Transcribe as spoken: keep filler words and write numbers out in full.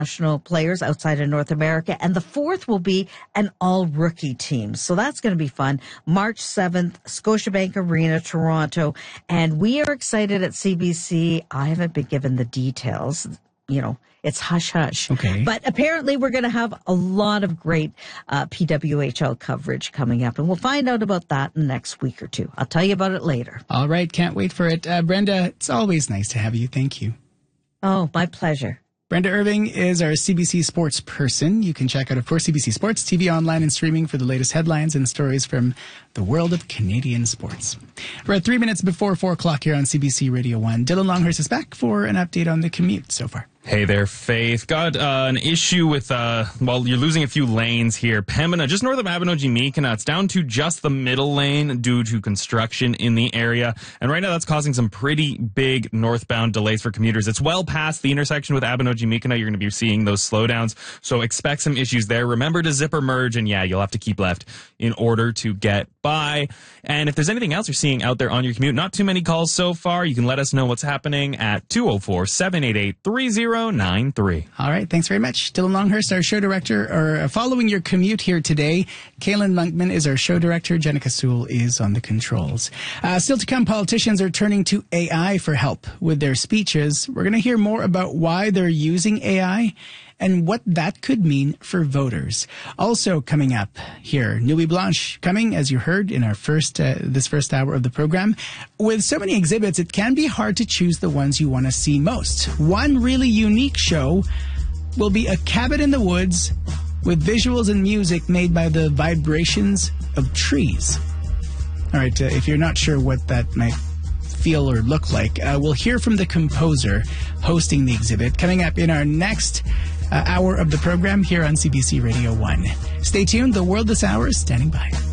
international players outside of North America. And the fourth will be an all-rookie team. So that's going to be fun. March seventh, Scotiabank Arena, Toronto. And we are excited at C B C. I haven't been given the details. You know, it's hush-hush. Okay. But apparently we're going to have a lot of great uh, P W H L coverage coming up. And we'll find out about that in the next week or two. I'll tell you about it later. All right. Can't wait for it. Uh, Brenda, it's always nice to have you. Thank you. Oh, my pleasure. Brenda Irving is our C B C sports person. You can check out, of course, C B C Sports, T V online and streaming for the latest headlines and stories from the world of Canadian sports. We're at three minutes before four o'clock here on C B C Radio one. Dylan Longhurst is back for an update on the commute so far. Hey there, Faith. Got uh, an issue with, uh, well, you're losing a few lanes here. Pembina, just north of Abinogi-Meekina, it's down to just the middle lane due to construction in the area. And right now that's causing some pretty big northbound delays for commuters. It's well past the intersection with Abinogi-Meekina. You're going to be seeing those slowdowns. So expect some issues there. Remember to zipper merge, and yeah, you'll have to keep left in order to get by. And if there's anything else you're seeing out there on your commute, not too many calls so far. You can let us know what's happening at two oh four, seven eight eight, three oh nine three. All right. Thanks very much. Dylan Longhurst, our show director, or following your commute here today. Kaylin Monkman is our show director. Jenica Sewell is on the controls. Uh, still to come, politicians are turning to A I for help with their speeches. We're going to hear more about why they're using A I and what that could mean for voters. Also coming up here, Nuit Blanche coming, as you heard in our first uh, this first hour of the program. With so many exhibits, it can be hard to choose the ones you want to see most. One really unique show will be a cabin in the woods with visuals and music made by the vibrations of trees. All right, uh, if you're not sure what that might feel or look like, uh, we'll hear from the composer hosting the exhibit coming up in our next Uh, hour of the program here on C B C Radio one. Stay tuned. The World This Hour is standing by.